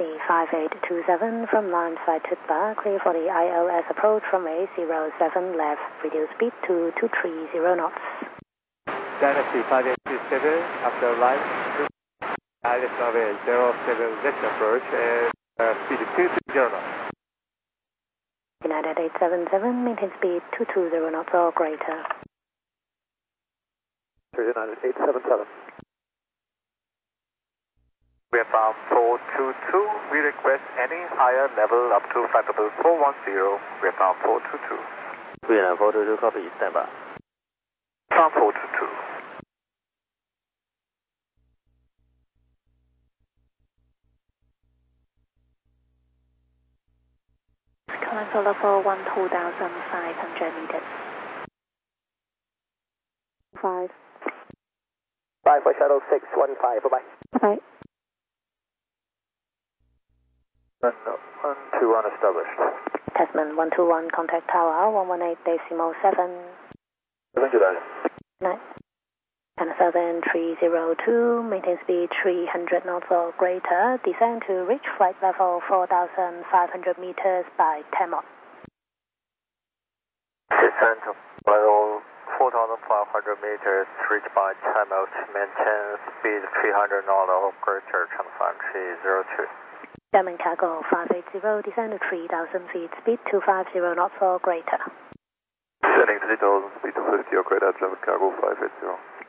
The 5827 from line side to bar, clear for the ILS approach from A07 left, reduce speed to 230 knots. Dynasty 5827, after line, ILS runway 07 left approach, and speed 230 knots. United 877, maintain speed 220 knots or greater. United 877. We are bound 422. We request any higher level up to flight level 410. We are bound 422. Vietnam 422, copy, stand by. Bound 422. Climb for level 12,500 meters. 5. 5 for shuttle 615, bye-bye. Bye-bye. 121 established. Tasman 121, contact tower 118.7. 7 July. Night. And Southern 302, maintain speed 300 knots or greater, descend to reach flight level 4,500 meters by 10 knots. Descend to level 4,500 meters, reach by 10 knots, maintain speed 300 knots or greater, transfer 302. German cargo 580, descend to 3,000 feet, speed 250 knots or greater. Descending 3,000, speed 250 or greater, German cargo 580.